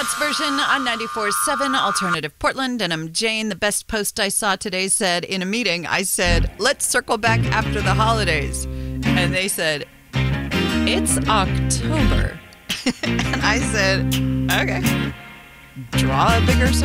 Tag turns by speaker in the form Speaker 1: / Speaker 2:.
Speaker 1: Scott's version on 94.7 Alternative Portland. And I'm Jane. The best post I saw today said, in a meeting, I said, let's circle back after the holidays. And they said, it's October. And I said, okay, draw a bigger circle.